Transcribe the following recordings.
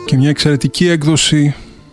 και μια εξαιρετική έκδοση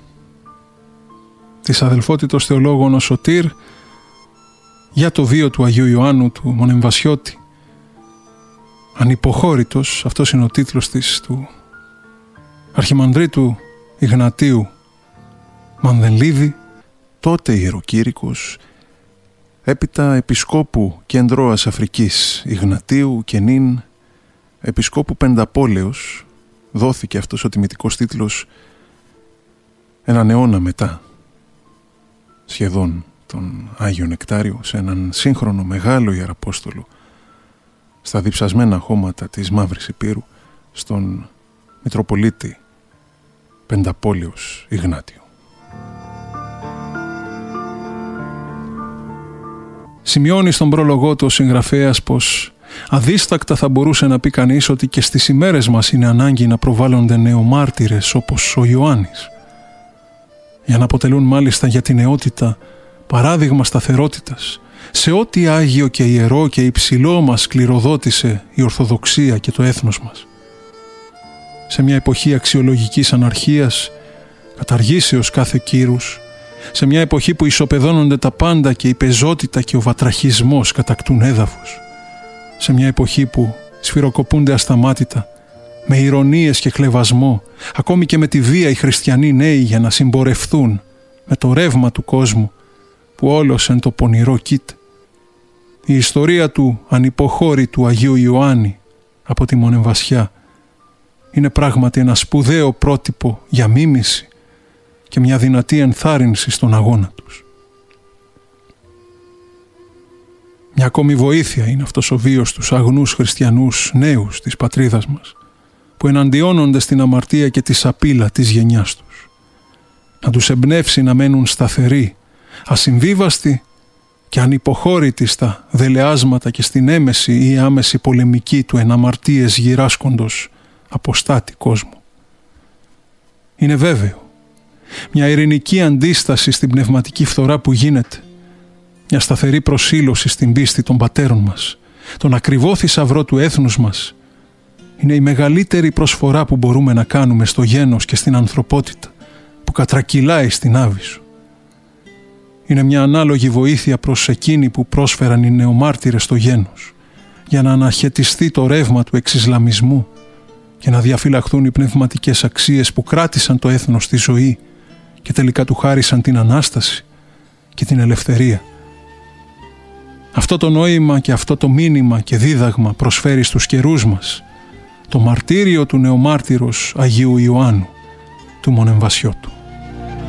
της αδελφότητος θεολόγων ο Σωτήρ για το βίο του Αγίου Ιωάννου του Μονεμβασιώτη. Ανυποχώρητος, αυτός είναι ο τίτλος της, του Αρχιμανδρίτου Ιγνατίου Μανδελίδη, τότε ιεροκήρυκος, έπειτα επισκόπου Κεντρώας Αφρικής Ιγνατίου και νυν επισκόπου Πενταπόλεως. Δόθηκε αυτός ο τιμητικός τίτλος έναν αιώνα μετά σχεδόν τον Άγιο Νεκτάριο, σε έναν σύγχρονο μεγάλο ιεραπόστολο στα διψασμένα χώματα της Μαύρης Υπήρου, στον Μητροπολίτη Πενταπόλεως Ιγνάτιο. Σημειώνει στον πρόλογό του ο συγγραφέας πως αδίστακτα θα μπορούσε να πει κανείς ότι και στις ημέρες μας είναι ανάγκη να προβάλλονται νεομάρτυρες όπως ο Ιωάννης, για να αποτελούν μάλιστα για την νεότητα παράδειγμα σταθερότητας σε ό,τι άγιο και ιερό και υψηλό μας κληροδότησε η Ορθοδοξία και το έθνος μας. Σε μια εποχή αξιολογικής αναρχίας, καταργήσεως κάθε κύρους, σε μια εποχή που ισοπεδώνονται τα πάντα και η πεζότητα και ο βατραχισμός κατακτούν έδαφος, σε μια εποχή που σφυροκοπούνται ασταμάτητα, με ηρωνίες και χλευασμό, ακόμη και με τη βία οι χριστιανοί νέοι για να συμπορευθούν με το ρεύμα του κόσμου που όλος εν το πονηρό κοίται. Η ιστορία του ανυποχώρητου Αγίου Ιωάννη από τη Μονεμβασιά είναι πράγματι ένα σπουδαίο πρότυπο για μίμηση και μια δυνατή ενθάρρυνση στον αγώνα τους. Μια ακόμη βοήθεια είναι αυτός ο βίος στους αγνούς χριστιανούς νέους της πατρίδας μας, που εναντιώνονται στην αμαρτία και τη σαπίλα της γενιάς τους. Να τους εμπνεύσει να μένουν σταθεροί, ασυμβίβαστοι και ανυποχώρητοι στα δελεάσματα και στην έμεση ή άμεση πολεμική του εναμαρτίες γυράσκοντος αποστάτη κόσμου. Είναι βέβαιο, μια ειρηνική αντίσταση στην πνευματική φθορά που γίνεται, μια σταθερή προσήλωση στην πίστη των πατέρων μας, τον ακριβό θησαυρό του έθνους μας, είναι η μεγαλύτερη προσφορά που μπορούμε να κάνουμε στο γένος και στην ανθρωπότητα που κατρακυλάει στην Άβυσσο. Είναι μια ανάλογη βοήθεια προς εκείνη που πρόσφεραν οι νεομάρτυρες στο γένος, για να αναχαιτιστεί το ρεύμα του εξισλαμισμού και να διαφυλαχθούν οι πνευματικές αξίες που κράτησαν το έθνος στη ζωή και τελικά του χάρισαν την Ανάσταση και την ελευθερία. Αυτό το νόημα και αυτό το μήνυμα και δίδαγμα προσφέρει στους καιρούς μας το μαρτύριο του νεομάρτυρος Αγίου Ιωάννου του Μονεμβασιώτου.